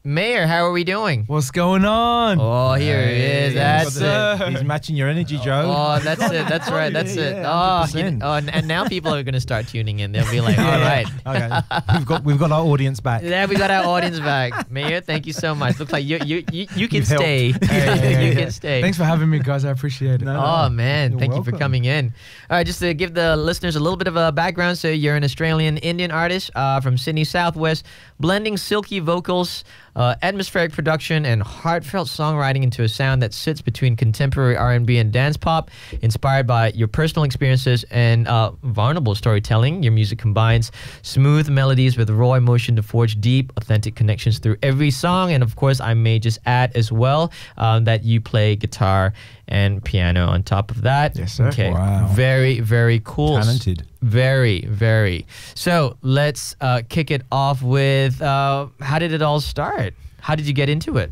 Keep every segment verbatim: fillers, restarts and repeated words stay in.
Mayor, how are we doing? What's going on? Oh, here he is. That's Yes, it. He's matching your energy, Joe. Oh, that's it. That's right. That's Yeah, it. yeah, Oh, one hundred percent. you- oh, and, and now people are going to start tuning in. They'll be like, all right. Okay, we've got we've got our audience back. Yeah, we got our audience back. Mayor, thank you so much. Looks like you you you, you can You've helped. stay. yeah, you yeah. can stay. Thanks for having me, guys. I appreciate it. No, Oh man, You're thank you welcome. for coming in. All right, just to give the listeners a little bit of a background, so you're an Australian Indian artist uh, from Sydney Southwest, blending silky vocals, uh, atmospheric production, and heartfelt songwriting into a sound that sits between contemporary R and B and dance pop, inspired by your personal experiences and uh, vulnerable storytelling. Your music combines smooth melodies with raw emotion to forge deep, authentic connections through every song. And of course, I may just add as well um, that you play guitar and piano on top of that. Yes, sir. Okay. Wow. Very, very cool. Talented. Very, very. So let's uh, kick it off with uh, how did it all start? How did you get into it?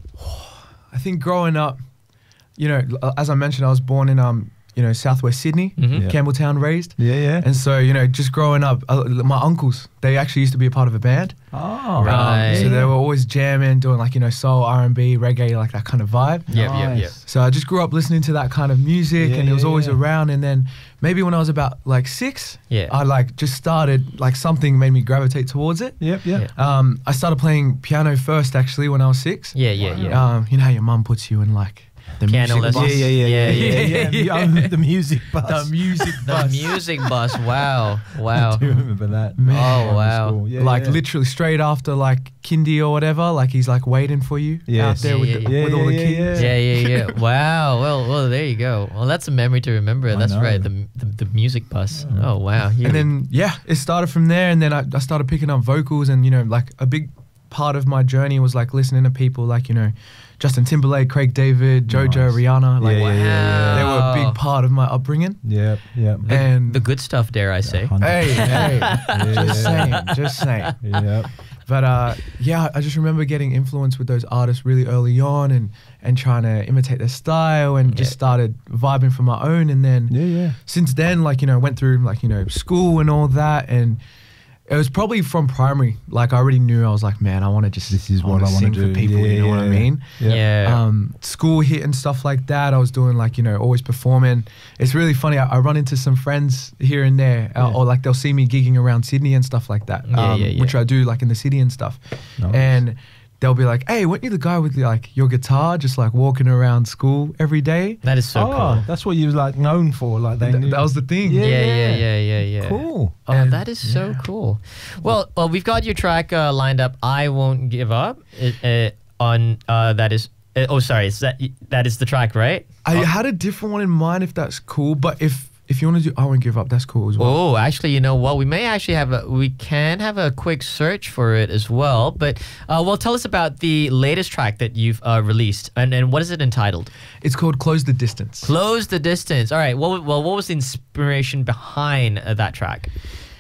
I think growing up, you know, l- as I mentioned, I was born in um, you know, Southwest Sydney, Mhm. Yeah. Campbelltown raised. Yeah, yeah. And so, you know, just growing up, uh, my uncles, they actually used to be a part of a band. Oh, Right. Um, so they were always jamming, doing like, you know, soul, R and B, reggae, like that kind of vibe. Yeah, yeah, yeah. Nice. So I just grew up listening to that kind of music, Yeah, and it was yeah, always yeah. around. And then maybe when I was about like six, Yeah. I like just started, like something made me gravitate towards it. Yep, yep. Yeah. Um, I started playing piano first actually when I was six. Yeah, yeah, yeah. Um, you know how your mum puts you in like the Piano music lessons. bus? Yeah, yeah, yeah, Yeah, yeah, yeah, yeah. yeah. The, the music bus. The music The bus. music bus. Wow. Wow. I do remember that. Man. Oh, wow. School. Yeah, like yeah. literally straight after like kindy or whatever, like he's like waiting for you out Yes. there Yeah, with, yeah, the, yeah. with Yeah, all the yeah, kids. Yeah, yeah, yeah. Wow. Well, well, there you go. Well, that's a memory to remember. I That's know. right. The, the the music bus. Oh wow. Here And we- then yeah, it started from there, and then I, I started picking up vocals, and you know, like a big part of my journey was like listening to people like, you know, Justin Timberlake, Craig David, JoJo, Nice. Rihanna. Like Yeah, yeah, yeah, they were a Wow. big part of my upbringing. Yep, yep. And the good stuff, dare I say? one hundred hey, hey, Yeah, just yeah. saying, just saying. Yep. But uh, yeah, I just remember getting influenced with those artists really early on, and and trying to imitate their style, and just Yeah. started vibing for my own. And then Yeah, yeah. since then, like, you know, went through like, you know, school and all that, and it was probably from primary. Like I already knew, I was like, man, I want to just This is I what wanna I want sing to for do. people. Yeah, you know what I yeah. mean? Yep. Yeah. Um, school hit and stuff like that. I was doing like, you know, always performing. It's really funny. I, I run into some friends here and there, uh, Yeah. or like they'll see me gigging around Sydney and stuff like that, Yeah, um, yeah, yeah. which I do like in the city and stuff. Nice. And they'll be like, hey, weren't you the guy with like your guitar just like walking around school every day? That is so oh, cool. that's what you was like known for. Like they Th- knew. that was the thing. Yeah, Yeah, yeah, yeah. yeah, yeah, yeah. cool. Oh, And- that is so cool. Well, well, we've got your track uh, lined up. I won't give up. It, uh, on uh, that is. Uh, oh, sorry. Is that that is the track, right? I had a different one in mind if that's cool, but if if you want to do I Won't Give Up, that's cool as well. Oh, actually, you know what? We may actually have a we can have a quick search for it as well. But uh, well, tell us about the latest track that you've uh, released, and and what is it entitled? It's called Close the Distance. Close the Distance. All right. Well, well, what was the inspiration behind uh, that track?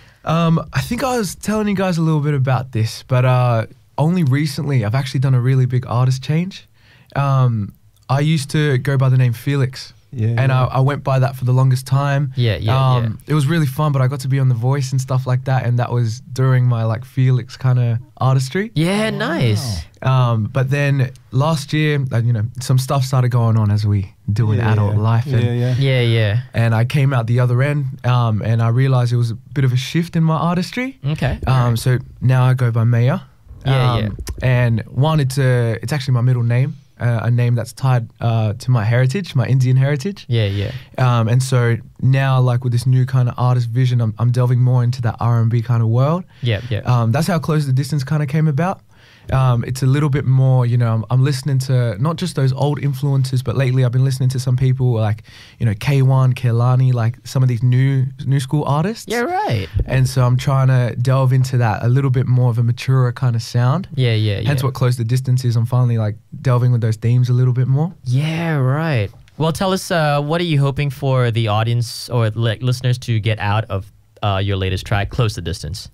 Um, I think I was telling you guys a little bit about this, but uh, only recently I've actually done a really big artist change. Um, I used to go by the name Felix. Yeah, And yeah. I, I went by that for the longest time. Yeah, yeah, um, It was really fun, but I got to be on The Voice and stuff like that, and that was during my like Felix kind of artistry. Yeah, nice. Um, but then last year, uh, you know, some stuff started going on as we do in Yeah, adult yeah. life, and, Yeah, yeah. Yeah, yeah. and I came out the other end, um, and I realized it was a bit of a shift in my artistry. Okay. Um, so now I go by Maya. Yeah, um, yeah. And one, it's a, it's actually my middle name, uh, a name that's tied uh, to my heritage, my Indian heritage. Yeah, yeah. Um, and so now, like with this new kind of artist vision, I'm, I'm delving more into that R and B kind of world. Yeah, yeah. Um, that's how Close the Distance kind of came about. Um, it's a little bit more, you know, I'm, I'm listening to not just those old influences, but lately I've been listening to some people like, you know, K one, Kehlani, like some of these new new school artists. yeah, right. And so I'm trying to delve into that, a little bit more of a maturer kind of sound. Yeah, yeah, yeah. Hence what Close the Distance is. I'm finally like delving with those themes a little bit more. Yeah, right. Well, tell us, uh, what are you hoping for the audience or like listeners to get out of uh, your latest track, Close the Distance?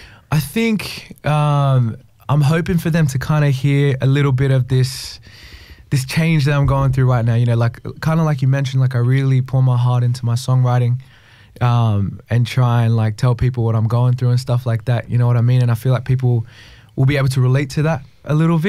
I think um, I'm hoping for them to kind of hear a little bit of this this change that I'm going through right now. You know, like kind of like you mentioned, like I really pour my heart into my songwriting, um, and try and like tell people what I'm going through and stuff like that. You know what I mean? And I feel like people will be able to relate to that a little bit.